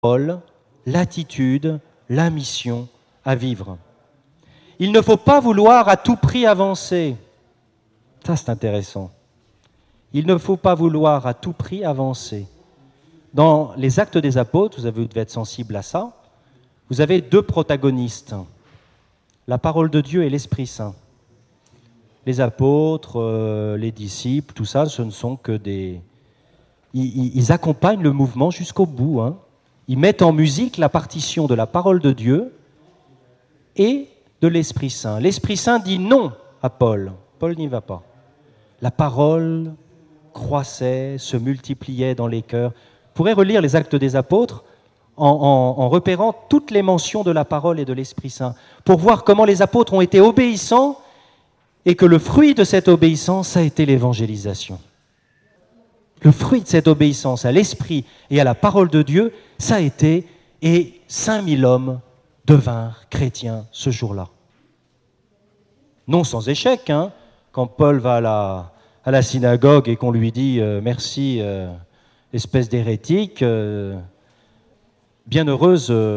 Paul, l'attitude, la mission à vivre. Il ne faut pas vouloir à tout prix avancer. Ça, c'est intéressant. Il ne faut pas vouloir à tout prix avancer. Dans les Actes des Apôtres, vous devez être sensible à ça, vous avez deux protagonistes, la parole de Dieu et l'Esprit Saint. Les apôtres, les disciples, tout ça, ce ne sont que des... Ils accompagnent le mouvement jusqu'au bout. Ils mettent en musique la partition de la parole de Dieu et de l'Esprit Saint. L'Esprit Saint dit non à Paul. Paul n'y va pas. La parole croissait, se multipliait dans les cœurs. Vous pourrez relire les Actes des Apôtres en repérant toutes les mentions de la parole et de l'Esprit Saint, pour voir comment les apôtres ont été obéissants et que le fruit de cette obéissance a été l'évangélisation. Le fruit de cette obéissance à l'Esprit et à la parole de Dieu, ça a été, et 5000 hommes devinrent chrétiens ce jour-là. Non sans échec, quand Paul va à la synagogue et qu'on lui dit « Merci, espèce d'hérétique », bienheureux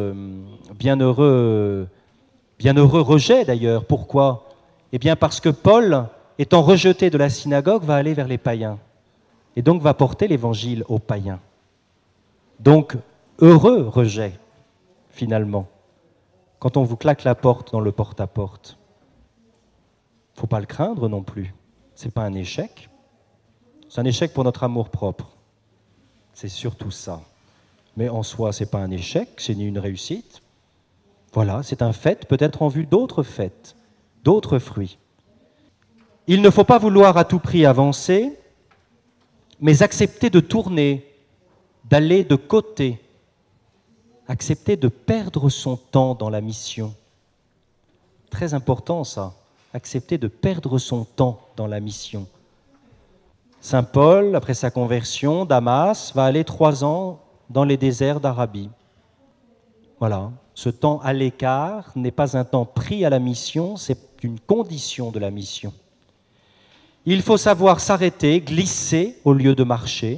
rejet d'ailleurs. Pourquoi ? Eh bien parce que Paul, étant rejeté de la synagogue, va aller vers les païens et donc va porter l'évangile aux païens. Donc, heureux rejet, finalement, quand on vous claque la porte dans le porte-à-porte. Il ne faut pas le craindre non plus. Ce n'est pas un échec. C'est un échec pour notre amour-propre. C'est surtout ça. Mais en soi, ce n'est pas un échec, c'est ni une réussite. Voilà, c'est un fait, peut-être en vue d'autres fêtes, d'autres fruits. Il ne faut pas vouloir à tout prix avancer, mais accepter de tourner, d'aller de côté, accepter de perdre son temps dans la mission. Très important ça, accepter de perdre son temps dans la mission. Saint Paul, après sa conversion, Damas, va aller 3 ans dans les déserts d'Arabie. Voilà, ce temps à l'écart n'est pas un temps pris à la mission, c'est une condition de la mission. Il faut savoir s'arrêter, glisser au lieu de marcher.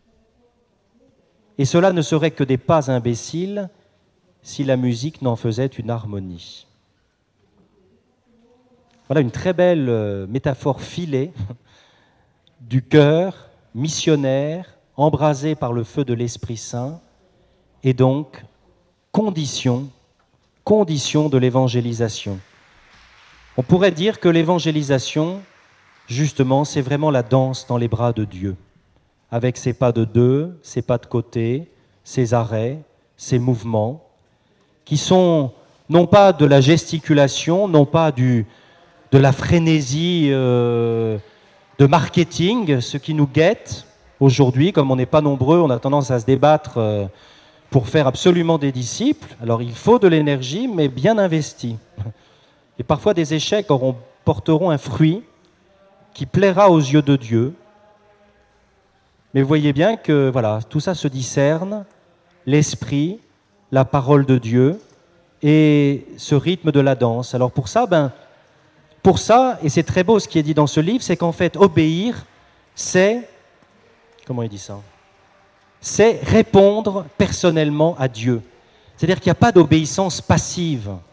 Et cela ne serait que des pas imbéciles si la musique n'en faisait une harmonie. Voilà une très belle métaphore filée du cœur missionnaire, embrasé par le feu de l'Esprit Saint, et donc condition de l'évangélisation. On pourrait dire que l'évangélisation, justement, c'est vraiment la danse dans les bras de Dieu, avec ses pas de deux, ses pas de côté, ses arrêts, ses mouvements, qui sont non pas de la gesticulation, non pas de la frénésie de marketing, ce qui nous guette aujourd'hui. Comme on n'est pas nombreux, on a tendance à se débattre pour faire absolument des disciples. Alors il faut de l'énergie, mais bien investie. Et parfois des échecs porteront un fruit qui plaira aux yeux de Dieu. Mais vous voyez bien que voilà, tout ça se discerne, l'esprit, la parole de Dieu et ce rythme de la danse. Alors pour ça, et c'est très beau ce qui est dit dans ce livre, c'est qu'en fait, obéir, c'est, comment il dit ça ? C'est répondre personnellement à Dieu. C'est-à-dire qu'il n'y a pas d'obéissance passive. Vous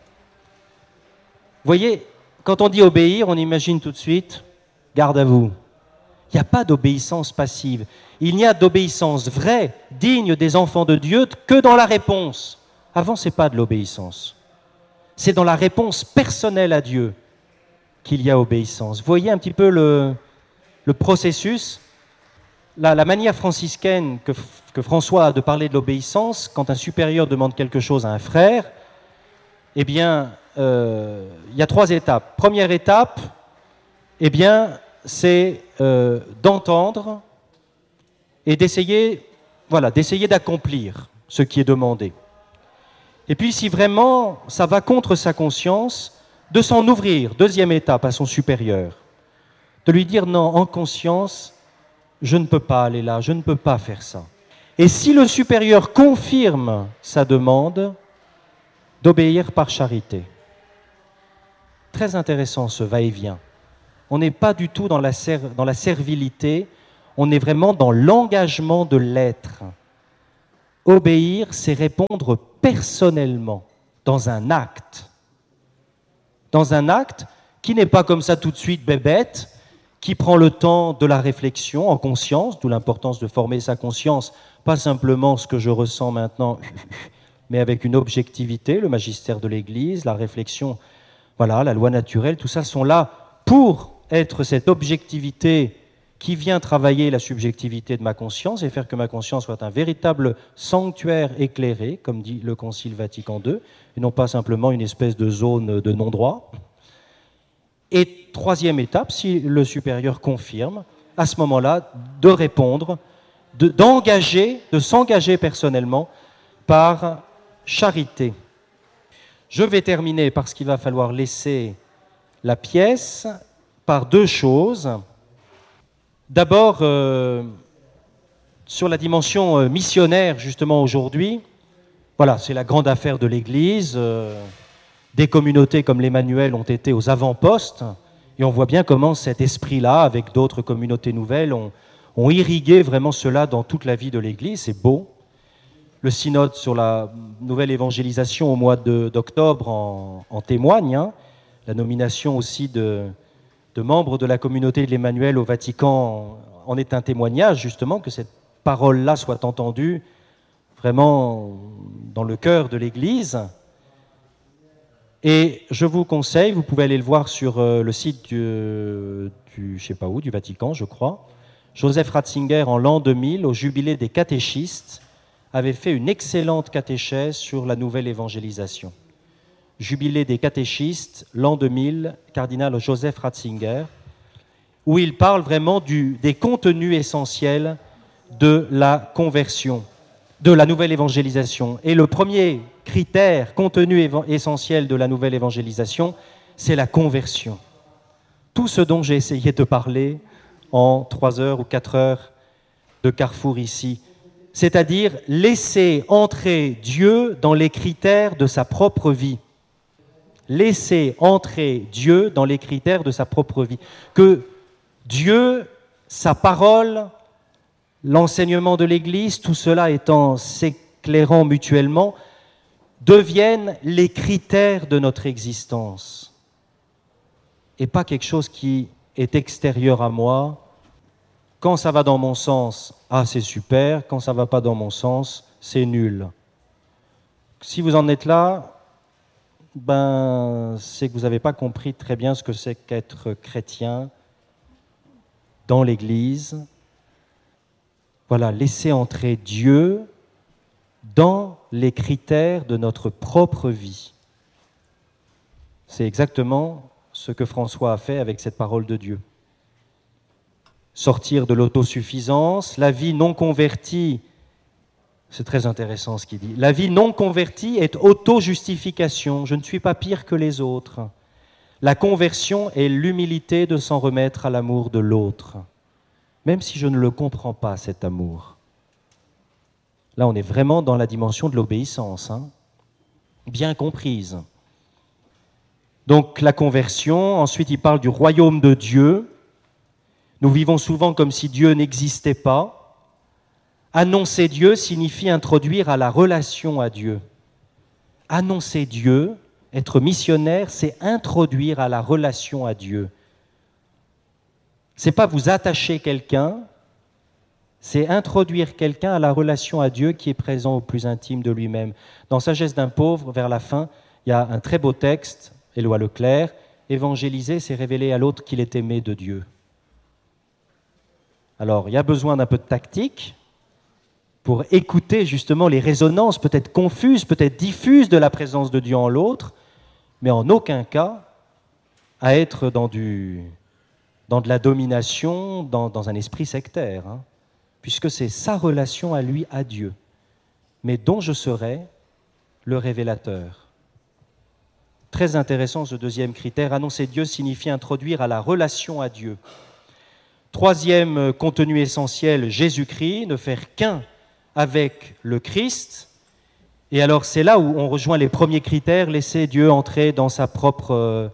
voyez, quand on dit obéir, on imagine tout de suite, garde à vous. Il n'y a pas d'obéissance passive. Il n'y a d'obéissance vraie, digne des enfants de Dieu, que dans la réponse. Avant, ce n'est pas de l'obéissance. C'est dans la réponse personnelle à Dieu qu'il y a obéissance. Vous voyez un petit peu le processus, la manière franciscaine que François a de parler de l'obéissance, quand un supérieur demande quelque chose à un frère, eh bien, il y a 3 étapes. Première étape, eh bien, c'est d'entendre et d'essayer d'accomplir ce qui est demandé. Et puis, si vraiment ça va contre sa conscience, de s'en ouvrir, 2e étape, à son supérieur. De lui dire non, en conscience, je ne peux pas aller là, je ne peux pas faire ça. Et si le supérieur confirme sa demande, d'obéir par charité. Très intéressant ce va-et-vient. On n'est pas du tout dans la servilité, on est vraiment dans l'engagement de l'être. obéir, c'est répondre personnellement, dans un acte. Dans un acte qui n'est pas comme ça tout de suite bébête, qui prend le temps de la réflexion en conscience, d'où l'importance de former sa conscience, pas simplement ce que je ressens maintenant, mais avec une objectivité, le magistère de l'Église, la réflexion, voilà, la loi naturelle, tout ça sont là pour être cette objectivité qui vient travailler la subjectivité de ma conscience et faire que ma conscience soit un véritable sanctuaire éclairé, comme dit le Concile Vatican II, et non pas simplement une espèce de zone de non-droit. Et troisième étape, si le supérieur confirme, à ce moment-là, de répondre, de s'engager personnellement par charité. Je vais terminer parce qu'il va falloir laisser la pièce par deux choses. D'abord, sur la dimension missionnaire, justement, aujourd'hui, voilà, c'est la grande affaire de l'Église. Des communautés comme l'Emmanuel ont été aux avant-postes, et on voit bien comment cet esprit-là, avec d'autres communautés nouvelles, ont irrigué vraiment cela dans toute la vie de l'Église. C'est beau. Le synode sur la nouvelle évangélisation au mois d'octobre en témoigne. Hein. La nomination aussi de membres de la communauté de l'Emmanuel au Vatican en est un témoignage, justement, que cette parole-là soit entendue vraiment dans le cœur de l'Église. Et je vous conseille, vous pouvez aller le voir sur le site je sais pas où, du Vatican, je crois. Joseph Ratzinger, en l'an 2000, au jubilé des catéchistes, avait fait une excellente catéchèse sur la nouvelle évangélisation. Jubilé des catéchistes, l'an 2000, cardinal Joseph Ratzinger, où il parle vraiment des contenus essentiels de la conversion, de la nouvelle évangélisation. Et le premier critère, contenu essentiel de la nouvelle évangélisation, c'est la conversion. Tout ce dont j'ai essayé de parler en 3 heures ou 4 heures de carrefour ici, c'est-à-dire laisser entrer Dieu dans les critères de sa propre vie. Laisser entrer Dieu dans les critères de sa propre vie. Que Dieu, sa parole, l'enseignement de l'Église, tout cela étant s'éclairant mutuellement, deviennent les critères de notre existence. Et pas quelque chose qui est extérieur à moi. Quand ça va dans mon sens, ah c'est super. Quand ça ne va pas dans mon sens, c'est nul. Si vous en êtes là, c'est que vous n'avez pas compris très bien ce que c'est qu'être chrétien dans l'Église. Voilà, laisser entrer Dieu dans les critères de notre propre vie. C'est exactement ce que François a fait avec cette parole de Dieu. Sortir de l'autosuffisance, la vie non convertie, c'est très intéressant ce qu'il dit, la vie non convertie est auto-justification, je ne suis pas pire que les autres. La conversion est l'humilité de s'en remettre à l'amour de l'autre, même si je ne le comprends pas, cet amour. Là, on est vraiment dans la dimension de l'obéissance, hein, bien comprise. Donc la conversion, ensuite il parle du royaume de Dieu. Nous vivons souvent comme si Dieu n'existait pas. Annoncer Dieu signifie introduire à la relation à Dieu. Annoncer Dieu, être missionnaire, c'est introduire à la relation à Dieu. C'est pas vous attacher quelqu'un, c'est introduire quelqu'un à la relation à Dieu qui est présent au plus intime de lui-même. Dans Sagesse d'un pauvre, vers la fin, il y a un très beau texte, Éloi Leclerc, évangéliser, c'est révéler à l'autre qu'il est aimé de Dieu. Alors, il y a besoin d'un peu de tactique pour écouter justement les résonances peut-être confuses, peut-être diffuses de la présence de Dieu en l'autre, mais en aucun cas à être dans de la domination, dans un esprit sectaire, hein, puisque c'est sa relation à lui, à Dieu, mais dont je serai le révélateur. Très intéressant ce deuxième critère. Annoncer Dieu signifie introduire à la relation à Dieu. Troisième contenu essentiel, Jésus-Christ, ne faire qu'un avec le Christ. Et alors c'est là où on rejoint les premiers critères, laisser Dieu entrer dans ses propres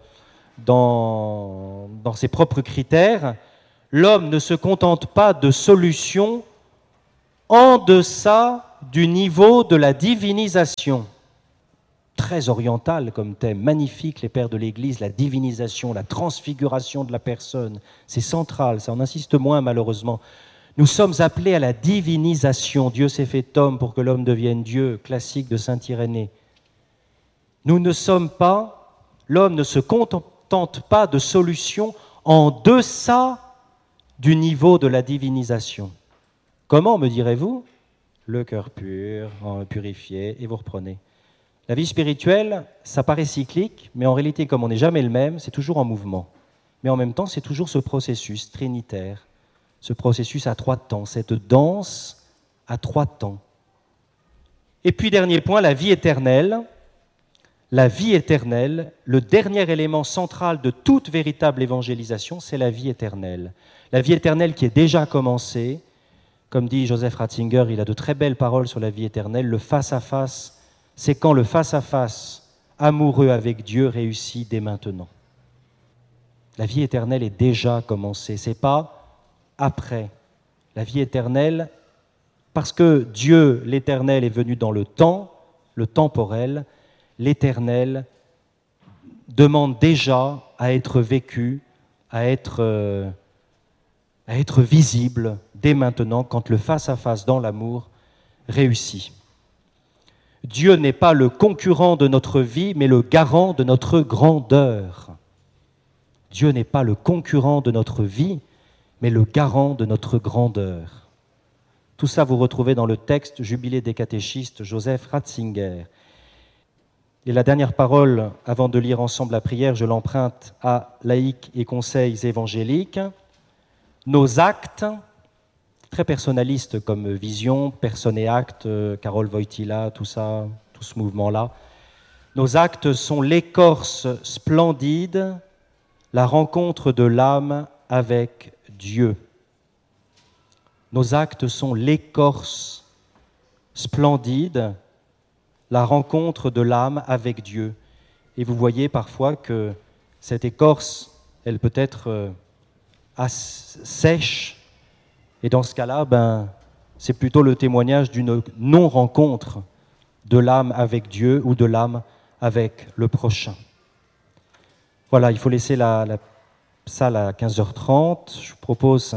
critères. L'homme ne se contente pas de solutions en deçà du niveau de la divinisation. Très oriental comme thème, magnifique les pères de l'Église, la divinisation, la transfiguration de la personne. C'est central, ça on insiste moins malheureusement. Nous sommes appelés à la divinisation. Dieu s'est fait homme pour que l'homme devienne Dieu, classique de saint Irénée. Nous ne sommes pas, l'homme ne se contente pas de solutions en deçà du niveau de la divinisation. Comment, me direz-vous? Le cœur pur, purifié, et vous reprenez. La vie spirituelle, ça paraît cyclique, mais en réalité, comme on n'est jamais le même, c'est toujours en mouvement. Mais en même temps, c'est toujours ce processus trinitaire, ce processus à 3 temps, cette danse à 3 temps. Et puis, dernier point, la vie éternelle. La vie éternelle, le dernier élément central de toute véritable évangélisation, c'est la vie éternelle. La vie éternelle qui est déjà commencée. Comme dit Joseph Ratzinger, il a de très belles paroles sur la vie éternelle. Le face-à-face, c'est quand le face-à-face amoureux avec Dieu réussit dès maintenant. La vie éternelle est déjà commencée, ce n'est pas après. La vie éternelle, parce que Dieu, l'éternel, est venu dans le temps, le temporel, l'éternel demande déjà à être vécu, à être visible dès maintenant, quand le face-à-face dans l'amour réussit. Dieu n'est pas le concurrent de notre vie, mais le garant de notre grandeur. Dieu n'est pas le concurrent de notre vie, mais le garant de notre grandeur. Tout ça, vous retrouvez dans le texte Jubilé des catéchistes, Joseph Ratzinger. Et la dernière parole, avant de lire ensemble la prière, je l'emprunte à Laïcs et Conseils évangéliques. Nos actes, très personnalistes comme Vision, Personne et Actes, Karol Wojtyla, tout ça, tout ce mouvement-là. Nos actes sont l'écorce splendide, la rencontre de l'âme avec Dieu. Nos actes sont l'écorce splendide, la rencontre de l'âme avec Dieu. Et vous voyez parfois que cette écorce, elle peut être sèche, et dans ce cas-là, c'est plutôt le témoignage d'une non-rencontre de l'âme avec Dieu ou de l'âme avec le prochain. Voilà, il faut laisser la salle à 15h30. Je vous propose...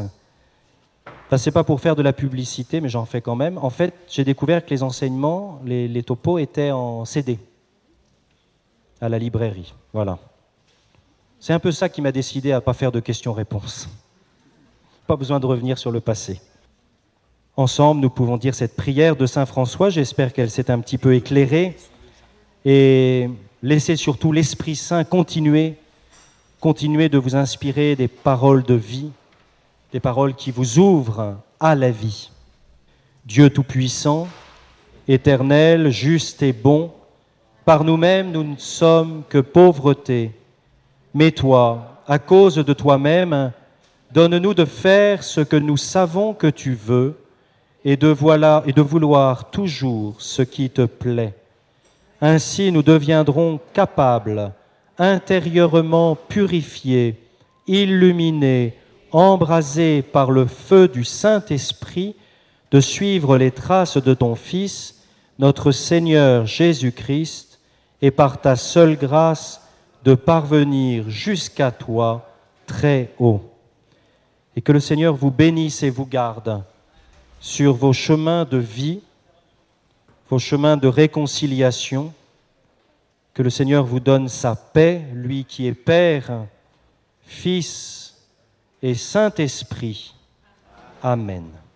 ce n'est pas pour faire de la publicité, mais j'en fais quand même. En fait, j'ai découvert que les enseignements, les topos étaient en CD à la librairie. Voilà. C'est un peu ça qui m'a décidé à ne pas faire de questions-réponses. Pas besoin de revenir sur le passé. Ensemble, nous pouvons dire cette prière de Saint François. J'espère qu'elle s'est un petit peu éclairée. Et laissez surtout l'Esprit Saint continuer de vous inspirer des paroles de vie, des paroles qui vous ouvrent à la vie. Dieu Tout-Puissant, éternel, juste et bon, par nous-mêmes, nous ne sommes que pauvreté. Mais toi, à cause de toi-même, donne-nous de faire ce que nous savons que tu veux et de vouloir toujours ce qui te plaît. Ainsi, nous deviendrons capables, intérieurement purifiés, illuminés, embrasés par le feu du Saint-Esprit, de suivre les traces de ton Fils, notre Seigneur Jésus-Christ, et par ta seule grâce, de parvenir jusqu'à toi très haut. Et que le Seigneur vous bénisse et vous garde sur vos chemins de vie, vos chemins de réconciliation. Que le Seigneur vous donne sa paix, lui qui est Père, Fils et Saint-Esprit. Amen.